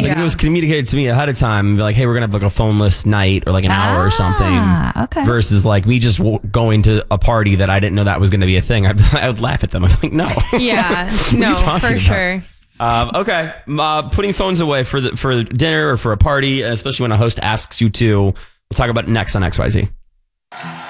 Like, Yeah. if it was communicated to me ahead of time and be like, hey, we're going to have like a phoneless night or like an hour or something. Okay. Versus like me just going to a party that I didn't know that was going to be a thing. I would laugh at them. I'm like, no. Yeah. What are No, you talking for about? sure. Okay. Putting phones away for dinner or for a party, especially when a host asks you to. We'll talk about it next on XYZ.